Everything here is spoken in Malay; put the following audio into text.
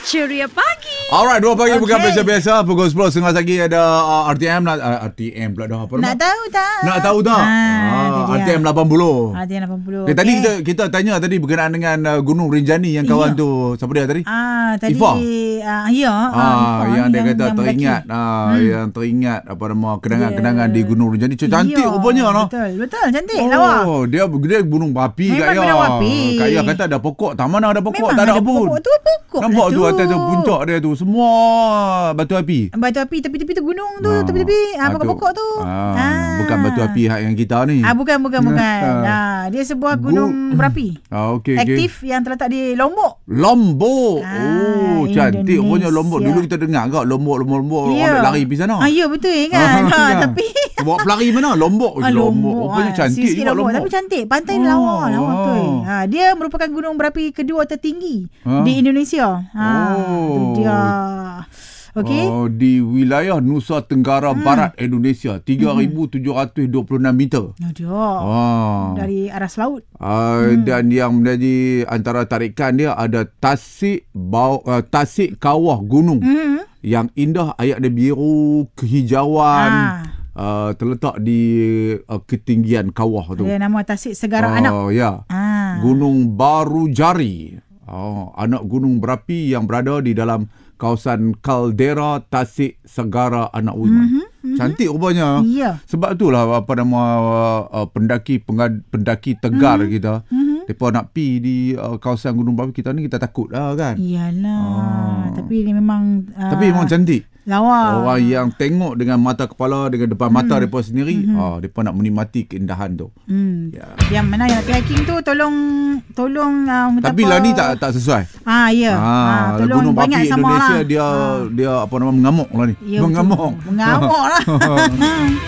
Ceria pagi. Alright, 2 pagi bukan biasa-biasa. Pukul 10.30 lagi ada RTM. RTM pula dah apa nama? Nak tahu tak? RTM 80. RTM 80. Tadi kita tanya tadi berkenaan dengan Gunung Rinjani yang kawan tu. Siapa dia tadi? Tadi Ifah. Ifah Yang dia kata teringat yang teringat apa nama kenangan-kenangan di Gunung Rinjani. Cantik rupanya noh. Betul cantik lawa. Dia gunung berapi kat ya. Gunung berapi. Kat ya kata ada pokok, tak mana ada pokok, Memang tak ada pokok pun. pokok Nampak tu atas tu puncak dia tu semua batu api. Batu api tepi-tepi tu gunung tu, tepi-tepi pokok-pokok tu. Bukan batu api hak yang kita ni. Bukan. Dia sebuah gunung berapi. Okey. Aktif yang terletak di Lombok. Cantik punya Lombok. Indonesia. Dulu kita dengar kat Lombok orang lari pergi sana. Ya betul kan. Tapi bawa pelari mana? Lombok. Rupanya cantik juga Lombok. Tapi cantik. Pantai dia lawa betul. Dia merupakan gunung berapi kedua tertinggi di Indonesia. Tu dia. Okey. Di wilayah Nusa Tenggara Barat Indonesia 3,726 meter. Dari aras laut. Dan yang menjadi antara tarikan dia ada tasik kawah gunung yang indah, air dia biru, kehijauan. Terletak di ketinggian kawah tu. Dia nama Tasik Segara Anak. Ya. Gunung Barujari. Anak gunung berapi yang berada di dalam kawasan kaldera Tasik Segara Anak Uiman. Cantik rupanya. Ya. Sebab itulah apa nama pendaki tegar kita. Mereka nak pi di kawasan gunung berapi kita ni, kita takut lah kan. Iyalah. Tapi ni memang memang cantik. Lawa. Orang yang tengok dengan mata kepala, dengan depan mata mereka sendiri, mereka nak menikmati keindahan tu. Yang mana yang nak hiking tu tolong tapi lah ni tak sesuai. Ya. Tolong gunung berapi banyak sama Indonesia lah. dia apa nama mengamuk lah ni. Mengamuk lah.